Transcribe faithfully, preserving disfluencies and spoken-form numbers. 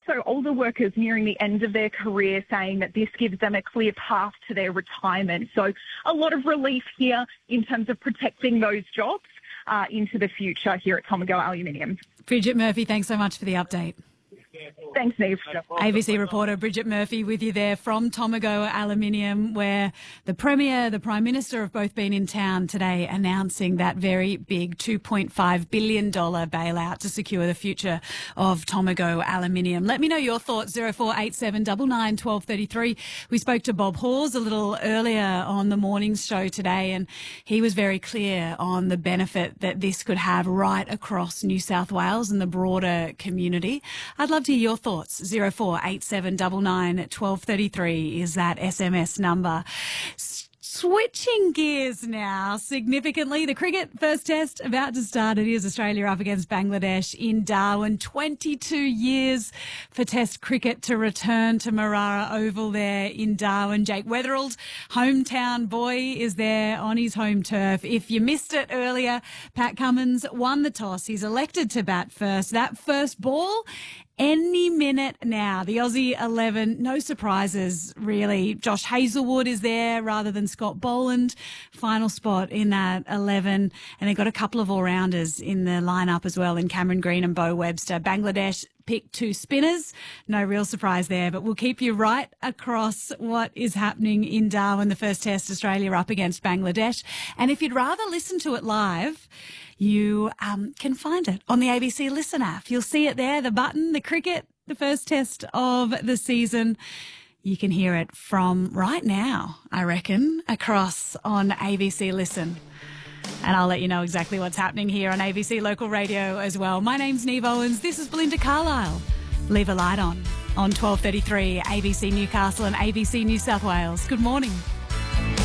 So older workers nearing the end of their career saying that this gives them a clear path to their retirement. So a lot of relief here in terms of protecting those jobs uh, into the future here at Tomago Aluminium. Bridget Murphy, thanks so much for the update. Thanks, Neve. A B C reporter Bridget Murphy with you there from Tomago Aluminium, where the Premier, the Prime Minister have both been in town today announcing that very big two point five billion dollars bailout to secure the future of Tomago Aluminium. Let me know your thoughts, zero four eight seven nine nine one two three three. We spoke to Bob Hawes a little earlier on the morning's show today, and he was very clear on the benefit that this could have right across New South Wales and the broader community. I'd love to hear your thoughts. zero four eight seven nine nine one two three three is that S M S number. S- switching gears now significantly. The cricket first test about to start. It is Australia up against Bangladesh in Darwin. twenty-two years for test cricket to return to Marara Oval there in Darwin. Jake Weatherald, hometown boy, is there on his home turf. If you missed it earlier, Pat Cummins won the toss. He's elected to bat first. That first ball, any minute now. The Aussie eleven, no surprises really. Josh Hazelwood is there rather than Scott Boland. Final spot in that eleven. And they've got a couple of all-rounders in the lineup as well in Cameron Green and Bo Webster. Bangladesh picked two spinners. No real surprise there, but we'll keep you right across what is happening in Darwin. The first test, Australia up against Bangladesh. And if you'd rather listen to it live, you um, can find it on the A B C Listen app. You'll see it there, the button, the cricket, the first test of the season. You can hear it from right now, I reckon, across on A B C Listen. And I'll let you know exactly what's happening here on A B C Local Radio as well. My name's Neve Owens. This is Belinda Carlisle. Leave a light on on twelve thirty-three A B C Newcastle and A B C New South Wales. Good morning.